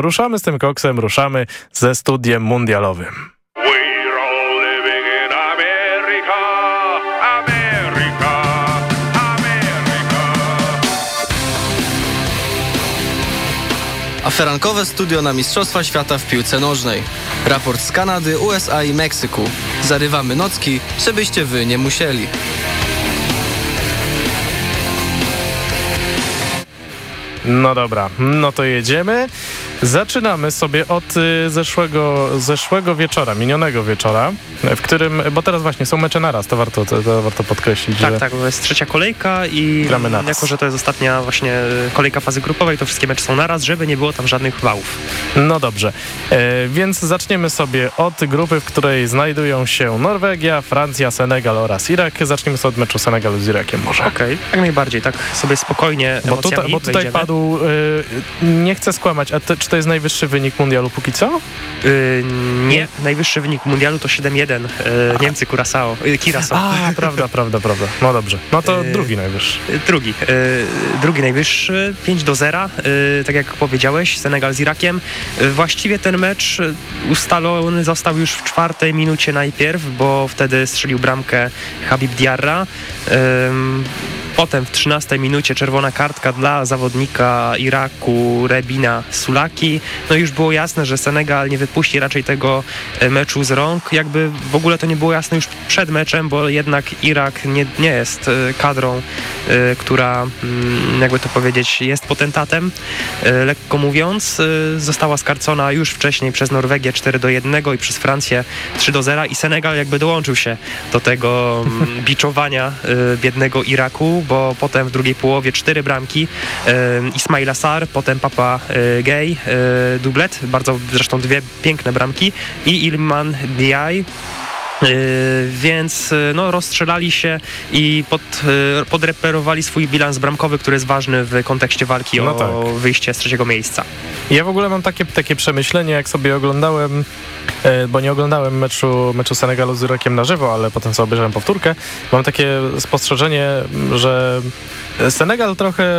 Ruszamy z tym koksem, ruszamy ze studiem mundialowym. Aferankowe studio na Mistrzostwa Świata w piłce nożnej. Raport z Kanady, USA i Meksyku. Zarywamy nocki, żebyście wy nie musieli. No dobra, no to jedziemy. Zaczynamy sobie od zeszłego wieczora, minionego wieczora, w którym, bo teraz właśnie są mecze naraz, to warto podkreślić. Tak, że tak, to jest trzecia kolejka i jako, że to jest ostatnia właśnie kolejka fazy grupowej, to wszystkie mecze są naraz, żeby nie było tam żadnych wałów. No dobrze, więc zaczniemy sobie od grupy, w której znajdują się Norwegia, Francja, Senegal oraz Irak. Zaczniemy sobie od meczu Senegalu z Irakiem może. Okej, jak najbardziej, tak sobie spokojnie emocjami bo tutaj padł, nie chcę skłamać, a czy to jest najwyższy wynik mundialu póki co? Nie, najwyższy wynik mundialu to 7-1, Niemcy Curaçao. A, prawda. No dobrze, no to drugi najwyższy. Drugi najwyższy, 5-0, tak jak powiedziałeś, Senegal z Irakiem. Właściwie ten mecz ustalony został już w 4 minucie najpierw, bo wtedy strzelił bramkę Habib Diarra. Potem w 13 minucie czerwona kartka dla zawodnika Iraku Rebina Sulaki. No już było jasne, że Senegal nie wypuści raczej tego meczu z rąk. Jakby w ogóle to nie było jasne już przed meczem, bo jednak Irak nie jest kadrą, która, jakby to powiedzieć, jest potentatem. Lekko mówiąc, została skarcona już wcześniej przez Norwegię 4-1 i przez Francję 3-0 i Senegal jakby dołączył się do tego biczowania biednego Iraku, bo potem w drugiej połowie 4 bramki, Ismaila Sarr, potem Papa Gueye, dublet, bardzo zresztą 2 piękne bramki i Iliman Ndiaye. Więc no, rozstrzelali się i podreperowali swój bilans bramkowy, który jest ważny w kontekście walki o wyjście z 3. miejsca. Ja w ogóle mam takie przemyślenie, jak sobie oglądałem, bo nie oglądałem meczu Senegalu z Irakiem na żywo, ale potem sobie obejrzałem powtórkę. Mam takie spostrzeżenie, że Senegal trochę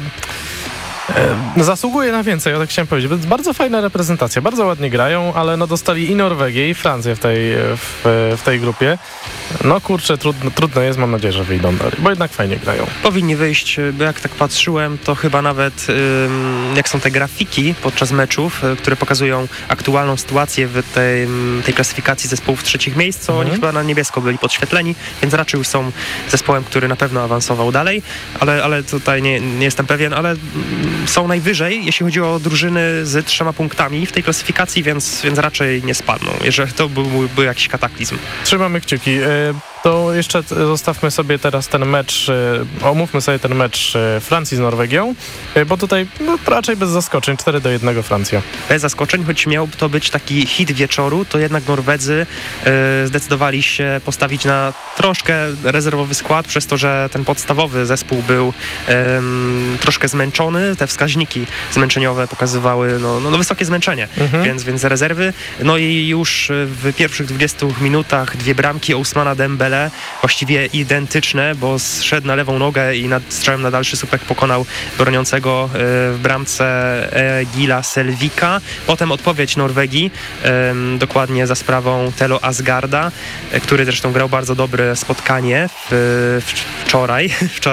zasługuje na więcej, ja tak chciałem powiedzieć. Bardzo fajna reprezentacja, bardzo ładnie grają, ale no dostali i Norwegię, i Francję w tej grupie. No kurczę, trudno jest, mam nadzieję, że wyjdą dalej, bo jednak fajnie grają. Powinni wyjść, bo jak tak patrzyłem, to chyba nawet jak są te grafiki podczas meczów, które pokazują aktualną sytuację w tej klasyfikacji zespołów 3. miejsc, to oni chyba na niebiesko byli podświetleni, więc raczej już są zespołem, który na pewno awansował dalej, ale tutaj nie jestem pewien, ale są najwyżej, jeśli chodzi o drużyny z 3 punktami w tej klasyfikacji, więc raczej nie spadną, jeżeli to byłby jakiś kataklizm. Trzymamy kciuki. To jeszcze zostawmy sobie teraz ten mecz, omówmy sobie ten mecz Francji z Norwegią, bo tutaj raczej bez zaskoczeń, 4-1 Francja. Bez zaskoczeń, choć miałby to być taki hit wieczoru, to jednak Norwedzy zdecydowali się postawić na troszkę rezerwowy skład, przez to, że ten podstawowy zespół był troszkę zmęczony, te wskaźniki zmęczeniowe pokazywały no wysokie zmęczenie, więc rezerwy. No i już w pierwszych 20 minutach 2 bramki Ousmana Dembele, właściwie identyczne, bo zszedł na lewą nogę i strzałem na dalszy słupek pokonał broniącego w bramce Gila Selvika. Potem odpowiedź Norwegii, dokładnie za sprawą Telo Asgarda, który zresztą grał bardzo dobre spotkanie wczoraj.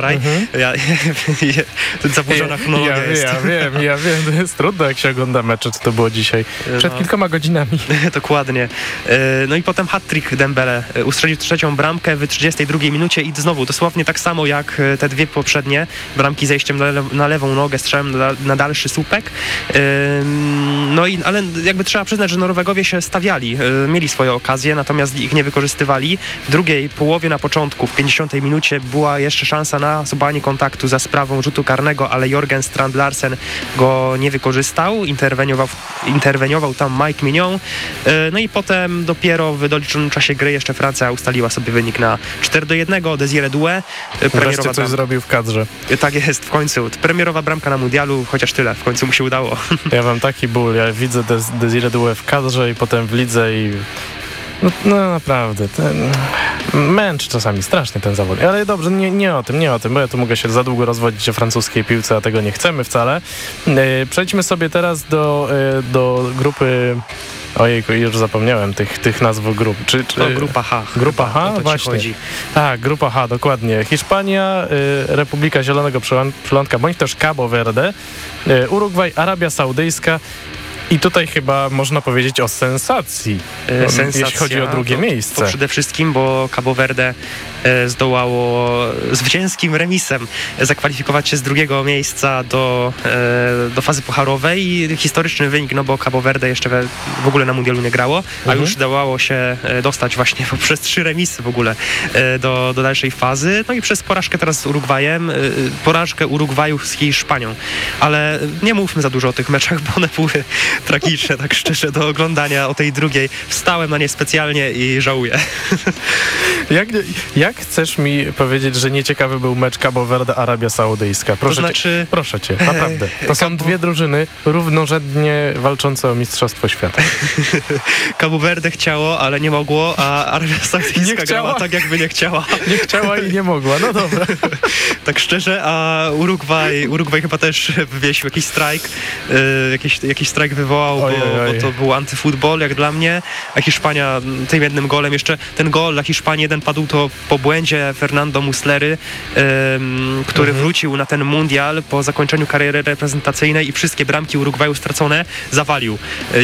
Zaburzona chronologia jest. Ja wiem, to jest trudno, jak się ogląda mecze, co to było dzisiaj. Przed kilkoma godzinami. Dokładnie. No i potem hat-trick Dembele. Ustrzelił 3. bramkę w 32 minucie i znowu dosłownie tak samo jak te 2 poprzednie bramki zejściem na lewą nogę, strzałem na dalszy słupek. Ale jakby trzeba przyznać, że Norwegowie się stawiali, mieli swoje okazje, natomiast ich nie wykorzystywali. W drugiej połowie na początku, w 50 minucie była jeszcze szansa na zdobywanie kontaktu za sprawą rzutu karnego, ale Jorgen Strand Larsen go nie wykorzystał, interweniował tam Mike Mignon. No i potem dopiero w doliczonym czasie gry jeszcze Francja ustaliła sobie wynik na 4-1. Desiré Doué. Wreszcie coś zrobił w kadrze. Tak jest, w końcu. Premierowa bramka na mundialu, chociaż tyle, w końcu mu się udało. Ja mam taki ból, ja widzę Desiré Doué w kadrze i potem w lidze i No naprawdę, męczy czasami strasznie ten zawód. Ale dobrze, nie o tym, bo ja tu mogę się za długo rozwodzić o francuskiej piłce, a tego nie chcemy wcale. Przejdźmy sobie teraz do grupy... Ojejku, już zapomniałem tych nazw grup. Grupa H. Grupa H, właśnie. Chodzi. Tak, Grupa H, dokładnie. Hiszpania, Republika Zielonego Przylądka, bądź też Cabo Verde, Urugwaj, Arabia Saudyjska. I tutaj chyba można powiedzieć o sensacji, jeśli chodzi o drugie miejsce. To przede wszystkim, bo Cabo Verde zdołało zwycięskim remisem zakwalifikować się z drugiego miejsca do fazy pucharowej. Historyczny wynik, no bo Cabo Verde jeszcze w ogóle na mundialu nie grało, a już dawało się dostać właśnie poprzez 3 remisy w ogóle do dalszej fazy. No i przez porażkę teraz z Urugwajem, porażkę Urugwaju z Hiszpanią. Ale nie mówmy za dużo o tych meczach, bo one były tragiczne, tak szczerze, do oglądania o tej drugiej. Wstałem na nie specjalnie i żałuję. Jak chcesz mi powiedzieć, że nieciekawy był mecz Cabo Verde Arabia Saudyjska? Proszę cię, naprawdę. To są dwie drużyny równorzędnie walczące o Mistrzostwo Świata. Cabo Verde chciało, ale nie mogło, a Arabia Saudyjska grała tak, jakby nie chciała. Nie chciała i nie mogła, no dobra. Tak szczerze, a Urugwaj chyba też wywiesił jakiś strajk. Jakiś strajk wywołał, bo to był antyfutbol, jak dla mnie. A Hiszpania tym jednym golem, jeszcze ten gol dla Hiszpanii jeden padł to po błędzie Fernando Muslery, który wrócił na ten mundial po zakończeniu kariery reprezentacyjnej i wszystkie bramki Urugwaju stracone zawalił.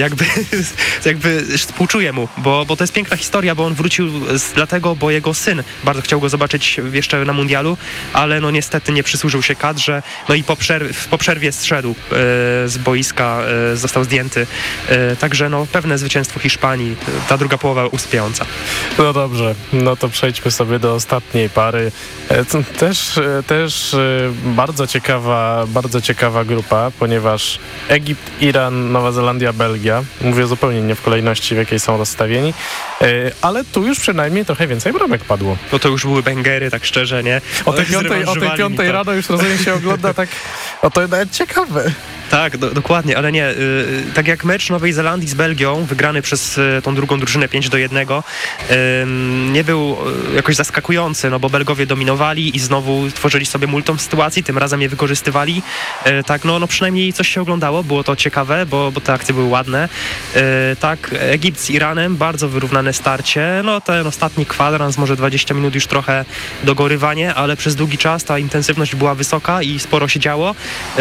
Jakby współczuję mu, bo to jest piękna historia, bo on wrócił dlatego, bo jego syn bardzo chciał go zobaczyć jeszcze na mundialu, ale no niestety nie przysłużył się kadrze, no i po przerwie zszedł z boiska, został zdjęty. Także no pewne zwycięstwo Hiszpanii, ta druga połowa usypiająca. No dobrze, no to przejdźmy sobie do ostatniej pary. Też bardzo ciekawa grupa, ponieważ Egipt, Iran, Nowa Zelandia, Belgia. Mówię zupełnie nie w kolejności, w jakiej są rozstawieni, ale tu już przynajmniej trochę więcej bramek padło. No to już były bęgery, tak szczerze, nie? O tej piątej rano już rozumiem się ogląda tak, to nawet ciekawe. Tak, dokładnie, ale nie. Tak jak mecz Nowej Zelandii z Belgią, wygrany przez tą drugą drużynę 5-1, nie był jakoś zaskakujący, no bo Belgowie dominowali i znowu tworzyli sobie multum sytuacji, tym razem je wykorzystywali. Tak, no przynajmniej coś się oglądało, było to ciekawe, bo te akcje były ładne. Tak, Egipt z Iranem, bardzo wyrównane starcie. No ten ostatni kwadrans, może 20 minut już trochę dogorywanie, ale przez długi czas ta intensywność była wysoka i sporo się działo.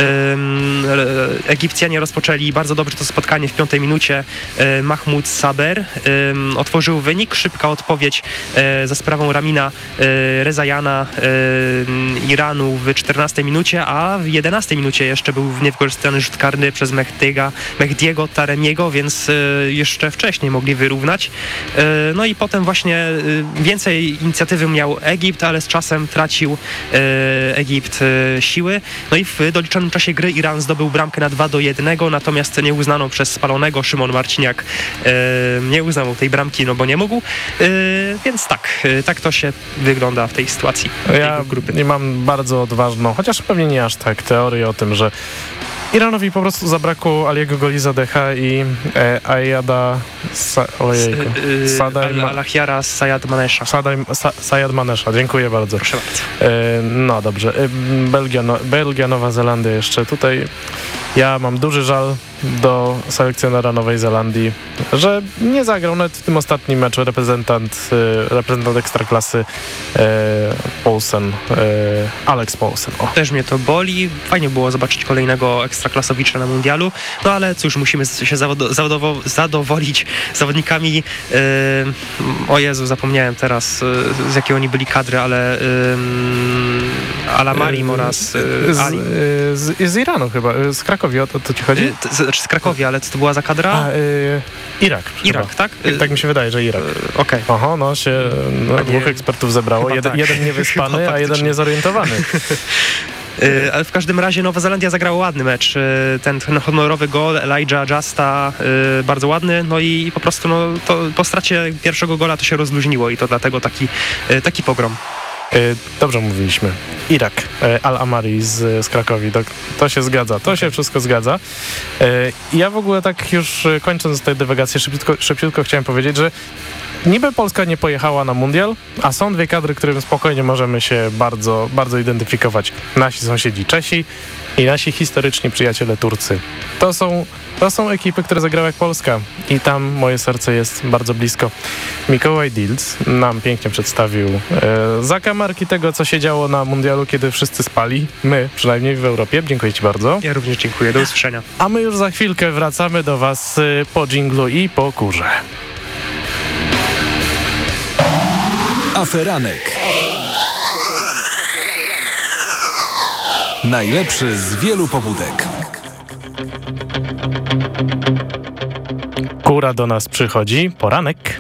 Egipcjanie rozpoczęli bardzo dobrze to spotkanie w 5 minucie. Mahmoud Saber otworzył wynik, szybka odpowiedź za sprawą Ramina Rezajana Iranu w 14 minucie, a w 11 minucie jeszcze był niewykorzystany rzut karny przez Mehdiego Taremiego, więc jeszcze wcześniej mogli wyrównać. No i potem właśnie więcej inicjatywy miał Egipt, ale z czasem tracił Egipt siły. No i w doliczonym czasie gry Iran zdobył bramkę na 2-1, natomiast nie uznano przez spalonego. Szymon Marciniak nie uznał tej bramki, no bo nie mógł. Więc tak to się wygląda w tej sytuacji. Ja nie mam bardzo odważną, chociaż pewnie nie aż tak, teorię o tym, że Iranowi po prostu zabrakło Aliego Golizadecha i Ayada Alahiara Sayad Manesha. Sayad Manesha, dziękuję bardzo. Proszę bardzo. No dobrze, Belgia, Nowa Zelandia jeszcze tutaj. Ja mam duży żal do selekcjonera Nowej Zelandii, że nie zagrał nawet w tym ostatnim meczu reprezentant Ekstraklasy Poulsen, Alex Poulsen. Też mnie to boli. Fajnie było zobaczyć kolejnego ekstraklasowicza na mundialu, no ale cóż, musimy się zadowolić zawodnikami. O Jezu, zapomniałem teraz, z jakiej oni byli kadry, ale Alamarim oraz Ali. Z Iranu chyba, z Krakowi, o to ci chodzi? Z Krakowi, ale co to była za kadra? Irak. Irak, tak? Tak mi się wydaje, że Irak. Okej. Oho, dwóch ekspertów zebrało. Jeden niewyspany, a jeden niezorientowany. Ale w każdym razie Nowa Zelandia zagrała ładny mecz. Ten honorowy gol Elijah Justa bardzo ładny, no i po prostu to po stracie pierwszego gola to się rozluźniło i to dlatego taki pogrom. Dobrze mówiliśmy. Irak, Al-Amari z Krakowi. To się zgadza. To się wszystko zgadza. Ja w ogóle tak już kończąc tę dywagację szybciutko chciałem powiedzieć, że niby Polska nie pojechała na mundial, a są dwie kadry, którym spokojnie możemy się bardzo, bardzo identyfikować. Nasi sąsiedzi Czesi i nasi historyczni przyjaciele Turcy. To są ekipy, które zagrały jak Polska i tam moje serce jest bardzo blisko. Mikołaj Dilc nam pięknie przedstawił zakamarki tego, co się działo na mundialu, kiedy wszyscy spali. My, przynajmniej w Europie. Dziękuję Ci bardzo. Ja również dziękuję. Do usłyszenia. A my już za chwilkę wracamy do Was po dżinglu i po kurze. Aferanek. Najlepszy z wielu pobudek. Kura do nas przychodzi. Poranek.